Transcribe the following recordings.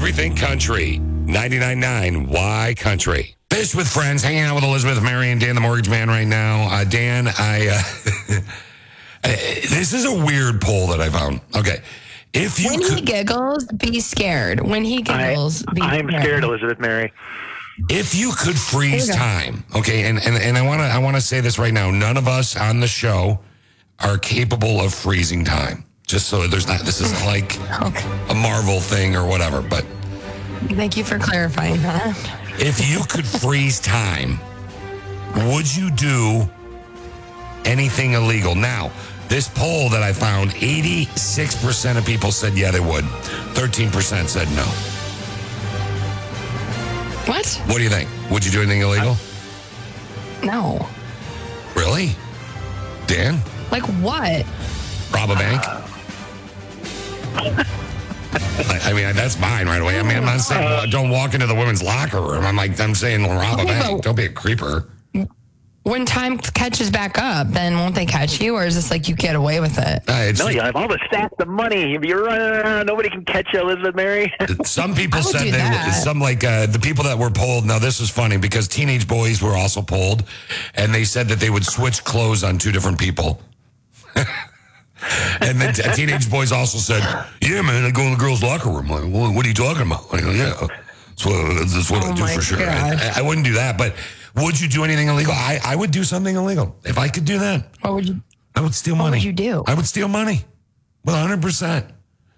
everything country. 99.9 Y Country. Fish with Friends, hanging out with Elizabeth, Mary, and Dan the Mortgage Man right now. Dan, this is a weird poll that I found. Okay. If you he giggles, be scared. When he giggles, be scared. I'm scared, Elizabeth, Mary. If you could freeze time, okay, and I want to say this right now. None of us on the show are capable of freezing time. Just so this isn't like a Marvel thing or whatever, but thank you for clarifying that. If you could freeze time, would you do anything illegal? Now, this poll that I found, 86% of people said yeah, they would. 13% said no. What? What do you think? Would you do anything illegal? No. Really? Dan? Like what? Rob a bank? I mean, that's mine right away. I mean, I'm not saying don't walk into the women's locker room. I'm saying rob a bank. Don't be a creeper. When time catches back up, then won't they catch you, or is this like you get away with it? No, you have all the stacks of money. If you're running around, nobody can catch you, Elizabeth Mary. Some people said the people that were polled. Now this is funny because teenage boys were also polled, and they said that they would switch clothes on two different people. And then teenage boys also said, "Yeah, man, I go in the girls' locker room." Like, well, what are you talking about? I go, "Yeah, that's what I do for sure." I wouldn't do that, but would you do anything illegal? I would do something illegal if I could do that. What would you? I would steal money. What would you do? I would steal money. 100%.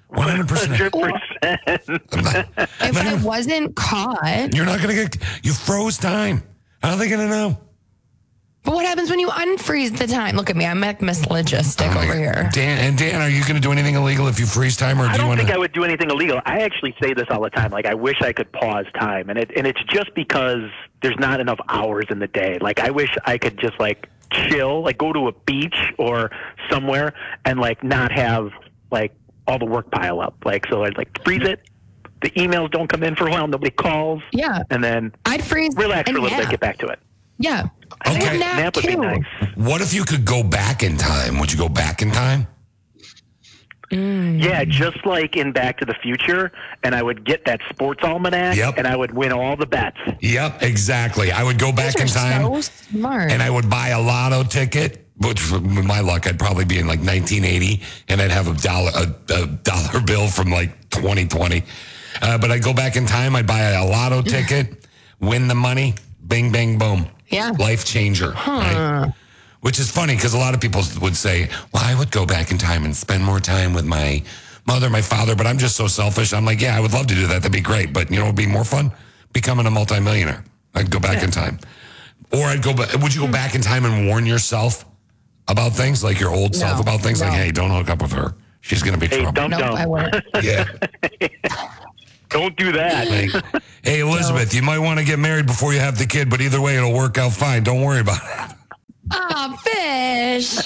100%. If I wasn't caught, you're not gonna get. You froze time. How are they gonna know? But what happens when you unfreeze the time? Look at me, I'm Miss Logistic over here. Dan, are you going to do anything illegal if you freeze time, or do you want to? I don't think I would do anything illegal. I actually say this all the time. Like, I wish I could pause time, and it's just because there's not enough hours in the day. Like, I wish I could just like chill, like go to a beach or somewhere, and like not have like all the work pile up. Like, so I'd like freeze it. The emails don't come in for a while. Nobody calls. Yeah, and then I'd freeze, relax for a little bit, get back to it. Yeah. Okay. Nap would be nice. What if you could go back in time? Would you go back in time? Yeah, just like in Back to the Future, and I would get that sports almanac, and I would win all the bets. Yep, exactly. I would go back in time, so smart. and I would buy a lotto ticket. Which, with my luck, I'd probably be in like 1980, and I'd have a dollar bill from like 2020. But I'd go back in time. I'd buy a lotto ticket, win the money, bing, bang, boom. Yeah. Life changer. Right? Which is funny because a lot of people would say, well, I would go back in time and spend more time with my mother, my father, but I'm just so selfish. I'm like, yeah, I would love to do that. That'd be great. But, you know, it'd be more fun becoming a multimillionaire. I'd go back in time. Or I'd go back. Would you go back in time and warn yourself about things, like your old self about things? Like, hey, don't hook up with her. She's going to be trouble. I wouldn't. Yeah. Don't do that. Hey, Elizabeth, you might want to get married before you have the kid, but either way, it'll work out fine. Don't worry about it. Oh, Fish.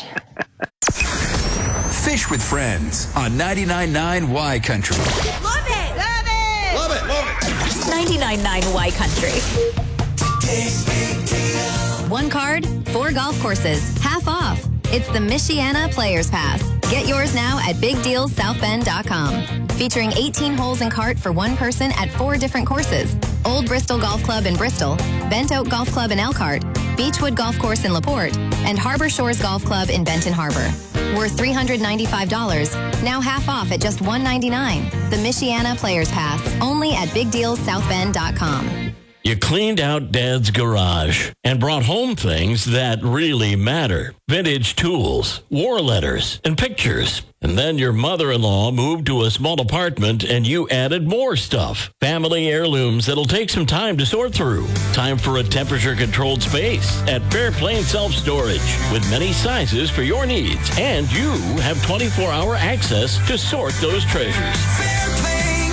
Fish with Friends on 99.9 Y Country. Love it! Love it! Love it! Love it! 99.9 Y Country. One card, 4 golf courses, half off. It's the Michiana Players Pass. Get yours now at BigDealSouthBend.com. Featuring 18 holes and cart for one person at 4 different courses. Old Bristol Golf Club in Bristol, Bent Oak Golf Club in Elkhart, Beechwood Golf Course in LaPorte, and Harbor Shores Golf Club in Benton Harbor. Worth $395, now half off at just $199. The Michiana Players Pass, only at BigDealSouthBend.com. You cleaned out Dad's garage and brought home things that really matter. Vintage tools, war letters, and pictures. And then your mother-in-law moved to a small apartment and you added more stuff. Family heirlooms that'll take some time to sort through. Time for a temperature-controlled space at Fairplane Self-Storage with many sizes for your needs. And you have 24-hour access to sort those treasures. Fairplane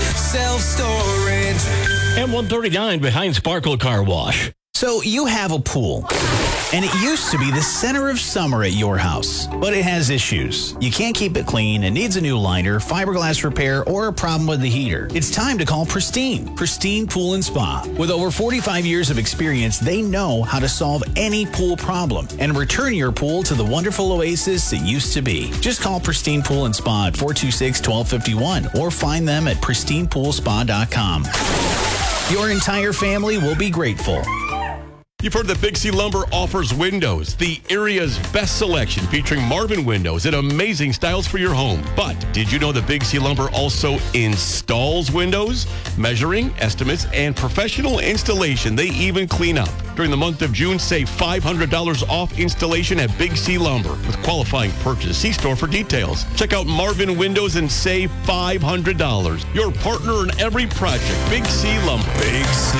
Self-Storage. M139 behind Sparkle Car Wash. So you have a pool, And it used to be the center of summer at your house, but it has issues. You can't keep it clean and needs a new liner, fiberglass repair, or a problem with the heater. It's time to call Pristine Pool and Spa. With over 45 years of experience, they know how to solve any pool problem and return your pool to the wonderful oasis it used to be. Just call Pristine Pool and Spa at 426-1251 or find them at pristinepoolspa.com. Your entire family will be grateful. You've heard that Big C Lumber offers windows, the area's best selection featuring Marvin windows and amazing styles for your home. But did you know that Big C Lumber also installs windows? Measuring, estimates, and professional installation. They even clean up. During the month of June, save $500 off installation at Big C Lumber with qualifying purchase. See store for details. Check out Marvin Windows and save $500. Your partner in every project, Big C Lumber. Big C.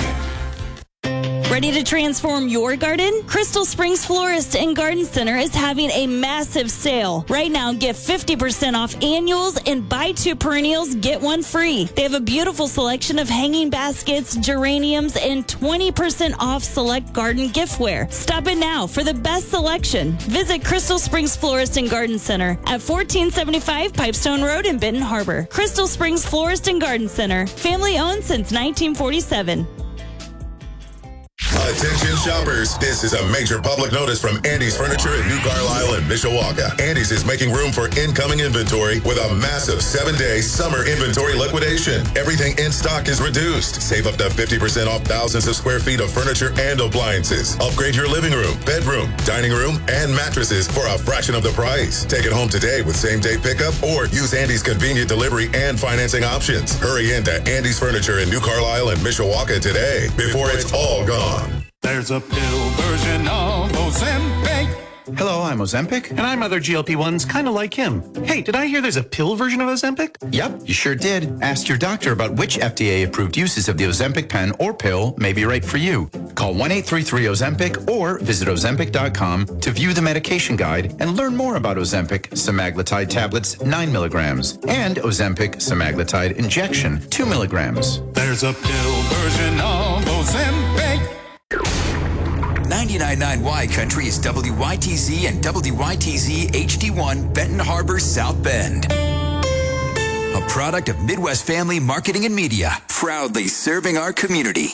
Ready to transform your garden? Crystal Springs Florist and Garden Center is having a massive sale. Right now, get 50% off annuals and buy 2 perennials, get 1 free. They have a beautiful selection of hanging baskets, geraniums, and 20% off select garden giftware. Stop in now for the best selection. Visit Crystal Springs Florist and Garden Center at 1475 Pipestone Road in Benton Harbor. Crystal Springs Florist and Garden Center, family owned since 1947. Attention shoppers, this is a major public notice from Andy's Furniture in New Carlisle and Mishawaka. Andy's is making room for incoming inventory with a massive 7-day summer inventory liquidation. Everything in stock is reduced. Save up to 50% off thousands of square feet of furniture and appliances. Upgrade your living room, bedroom, dining room, and mattresses for a fraction of the price. Take it home today with same-day pickup or use Andy's convenient delivery and financing options. Hurry into Andy's Furniture in New Carlisle and Mishawaka today before it's all gone. There's a pill version of Ozempic. Hello, I'm Ozempic. And I'm other GLP-1s kind of like him. Hey, did I hear there's a pill version of Ozempic? Yep, you sure did. Ask your doctor about which FDA-approved uses of the Ozempic pen or pill may be right for you. Call 1-833-OZEMPIC or visit Ozempic.com to view the medication guide and learn more about Ozempic semaglutide tablets 9 milligrams and Ozempic semaglutide injection 2 milligrams. There's a pill version of Ozempic. 99.9 Y Country is WYTZ and WYTZ HD1 Benton Harbor, South Bend. A product of Midwest Family Marketing and Media, proudly serving our community.